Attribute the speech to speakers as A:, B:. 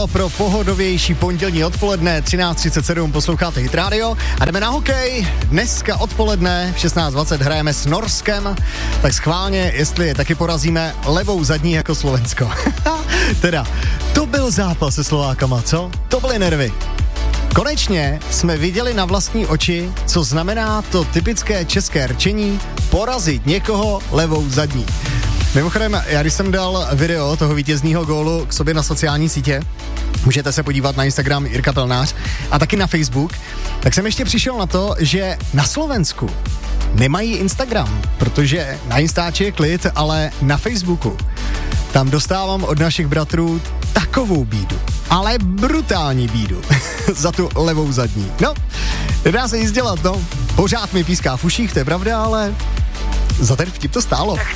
A: rádio pro pohodovější pondělní odpoledne, 13:37 posloucháte Hit Radio a jdeme na hokej. Dneska odpoledne v 16:20 hrajeme s Norskem, tak schválně, jestli je taky porazíme levou zadní jako Slovensko. Teda, to byl zápas se Slovákama, co? To byly nervy. Konečně jsme viděli na vlastní oči, co znamená to typické české rčení porazit někoho levou zadní. Mimochodem, já když jsem dal video toho vítězního gólu k sobě na sociální sítě, můžete se podívat na Instagram Jirka Pelnář a taky na Facebook, tak jsem ještě přišel na to, že na Slovensku nemají Instagram, protože na Instači je klid, ale na Facebooku tam dostávám od našich bratrů takovou bídu, ale brutální bídu za tu levou zadní. No, nedá se nic dělat, no. Pořád mi píská v uších, to je pravda, ale za ten vtip to stálo.